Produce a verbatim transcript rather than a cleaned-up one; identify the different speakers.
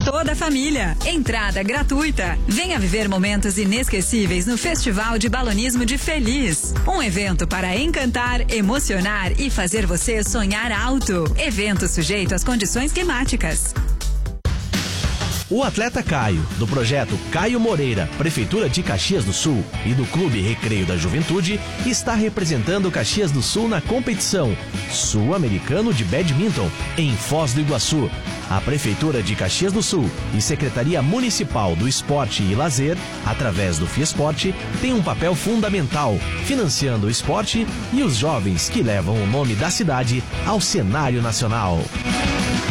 Speaker 1: toda a família. Entrada gratuita. Venha viver momentos inesquecíveis no Festival de Balonismo de Feliz. Um evento para encantar, emocionar e fazer você sonhar alto. Evento sujeito às condições climáticas.
Speaker 2: O atleta Caio, do projeto Caio Moreira, Prefeitura de Caxias do Sul e do Clube Recreio da Juventude, está representando Caxias do Sul na competição Sul-Americano de Badminton, em Foz do Iguaçu. A Prefeitura de Caxias do Sul e Secretaria Municipal do Esporte e Lazer, através do FIESPORTE, têm um papel fundamental, financiando o esporte e os jovens que levam o nome da cidade ao cenário nacional.